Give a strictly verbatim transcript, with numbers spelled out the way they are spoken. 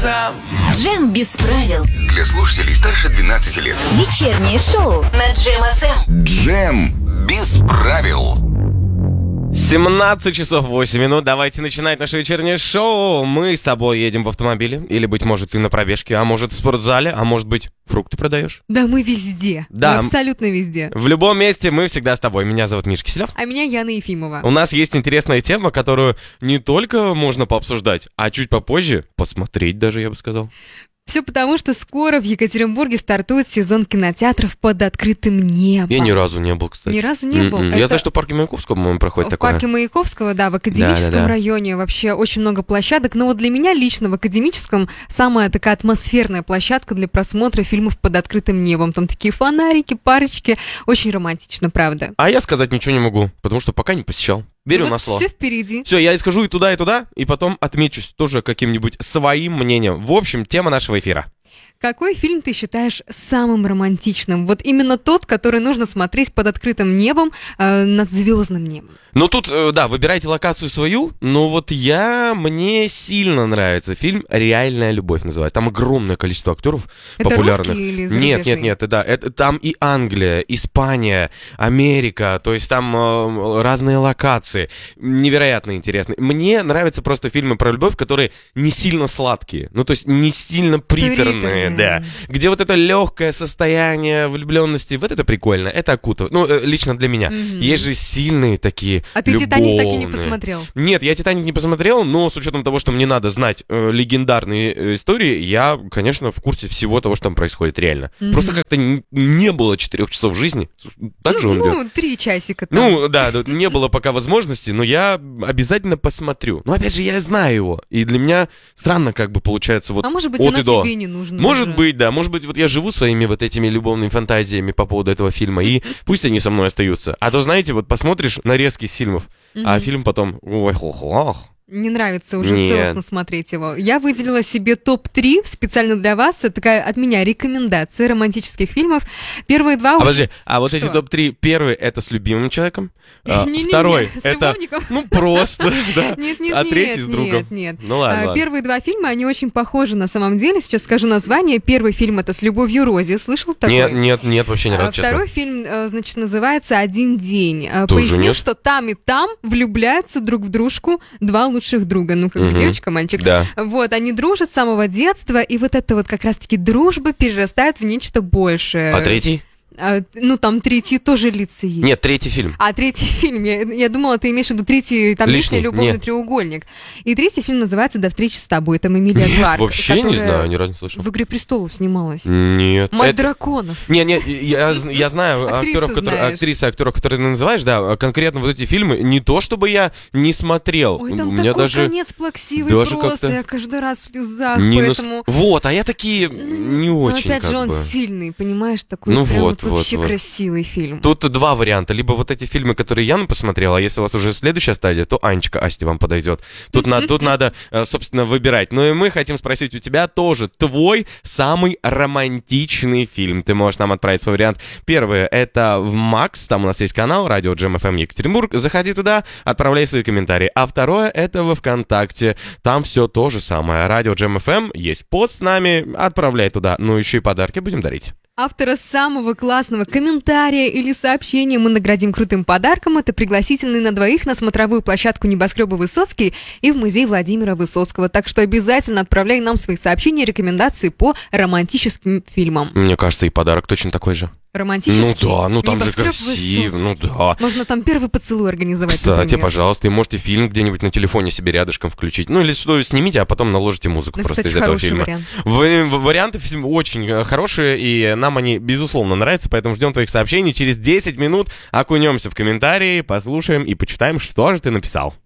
эм. Джем без правил. Для слушателей старше двенадцати лет. Вечернее шоу на Джем эф эм. Джем без правил. семнадцать часов восемь минут. Давайте начинать наше вечернее шоу. Мы с тобой едем в автомобиле. Или, быть может, ты на пробежке, а может, в спортзале, а может быть, фрукты продаешь. Да, мы везде. Да. Мы абсолютно везде. В любом месте мы всегда с тобой. Меня зовут Миша Киселев. А меня Яна Ефимова. У нас есть интересная тема, которую не только можно пообсуждать, а чуть попозже посмотреть даже, я бы сказал. Все потому, что скоро в Екатеринбурге стартует сезон кинотеатров под открытым небом. Я ни разу не был, кстати. Ни разу не был. Mm-mm. Это... Я знаю, что в парке Маяковского, по-моему, проходит в такое. В парке Маяковского, да, в академическом да, да, да. районе вообще очень много площадок. Но вот для меня лично в академическом самая такая атмосферная площадка для просмотра фильмов под открытым небом. Там такие фонарики, парочки. Очень романтично, правда. А я сказать ничего не могу, потому что пока не посещал. Верю вот на слово. Все впереди. Все, я и скажу и туда, и туда, и потом отмечусь тоже каким-нибудь своим мнением. В общем, тема нашего эфира. Какой фильм ты считаешь самым романтичным? Вот именно тот, который нужно смотреть под открытым небом, э, над звездным небом. Ну тут, э, да, выбирайте локацию свою, но вот я, мне сильно нравится фильм «Реальная любовь» называется. Там огромное количество актеров это популярных. Русский или зарубежный? Нет, нет, нет, да, это, там и Англия, Испания, Америка, то есть там э, разные локации. Невероятно интересно. Мне нравятся просто фильмы про любовь, которые не сильно сладкие, ну то есть не сильно приторные. Да, где вот это легкое состояние влюбленности, вот это прикольно, это окутывает. Ну, лично для меня. Mm-hmm. Есть же сильные такие А ты любовные. «Титаник» так и не посмотрел? Нет, я «Титаник» не посмотрел, но с учетом того, что мне надо знать э, легендарные э, истории, я, конечно, в курсе всего того, что там происходит реально. Mm-hmm. Просто как-то не, не было четырех часов жизни. Так ну, же он Ну, идет. три часика там. Ну, да, не было пока возможности, но я обязательно посмотрю. Но, опять же, я знаю его, и для меня странно как бы получается вот А может быть, от оно и до. тебе не нужно. Может уже. быть, да, может быть, вот я живу своими вот этими любовными фантазиями по поводу этого фильма, и пусть они со мной остаются. А то, знаете, вот посмотришь нарезки из фильмов, mm-hmm. а фильм потом, ой, хох-хох. Не нравится уже Нет. целостно смотреть его. Я выделила себе топ три специально для вас. Это такая от меня рекомендация романтических фильмов. Первые два... А уже... подожди, а вот Что? эти топ три, первый это с любимым человеком, а, Не-не-не, второй с это, любовником. ну, просто, да, Нет, нет, а нет, третий с другом. Нет, нет. Ну ладно, А, ладно. Первые два фильма, они очень похожи на самом деле. Сейчас скажу название. Первый фильм — это «С любовью Рози». Слышал такой? Нет, нет, нет, вообще ни разу, А честно. Второй фильм, э, значит, называется «Один день». Э, Тоже Поясню, нет? что там и там влюбляются друг в дружку два лучших друга. Ну, как бы Мгм. девочка, мальчик. Да. Вот, они дружат с самого детства, и вот это вот как раз-таки дружба перерастает в нечто большее. А третий? А, ну, там третий тоже лица есть. Нет, третий фильм. А третий фильм, я, я думала, ты имеешь в виду третий, там Лишний, лишний любовный нет. треугольник. И третий фильм называется «До встречи с тобой». Там Эмилия Нет, Кларк, вообще не которая знаю, ни разу не слышал. в «Игре престолов» снималась. Нет. «Мать это- драконов». Не, не, я, я знаю Актрису актеров, которые, знаешь. актрисы, актеров, которые ты называешь, да, конкретно вот эти фильмы, не то чтобы я не смотрел, Ой, там у меня такой даже конец плаксивый даже просто, как-то я каждый раз в слезах, не нас- поэтому... Вот, а я такие не Ну, очень опять как же, он бы. сильный, понимаешь, такой Ну прям вот, вот вот, вообще вот. красивый фильм. Тут два варианта. Либо вот эти фильмы, которые Яна посмотрела, а если у вас уже следующая стадия, то Анечка Асти вам подойдет. Тут, на, тут надо, э, собственно, выбирать. Ну и мы хотим спросить у тебя тоже твой самый романтичный фильм. Ты можешь нам отправить свой вариант. Первый — это в Макс, там у нас есть канал Радио Джем эф эм Екатеринбург. Заходи туда, отправляй свои комментарии. А второе — это во ВКонтакте. Там все то же самое. Радио Джем эф эм, есть пост с нами, отправляй туда. Ну еще и подарки будем дарить. Автора самого классного комментария или сообщения мы наградим крутым подарком. Это пригласительный на двоих на смотровую площадку небоскреба Высоцкий и в музей Владимира Высоцкого. Так что обязательно отправляй нам свои сообщения и рекомендации по романтическим фильмам. Мне кажется, и подарок точно такой же. Романтический? Ну да, ну там же Небоскреб красиво, ну Высоцкий. да. Можно там первый поцелуй организовать, Кстати, например. пожалуйста, и можете фильм где-нибудь на телефоне себе рядышком включить. Ну или что, снимите, а потом наложите музыку Ну, просто кстати, из этого хороший фильма. вариант. В- в- варианты всем очень э, хорошие, и нам они, безусловно, нравятся, поэтому ждем твоих сообщений. Через десять минут окунемся в комментарии, послушаем и почитаем, что же ты написал.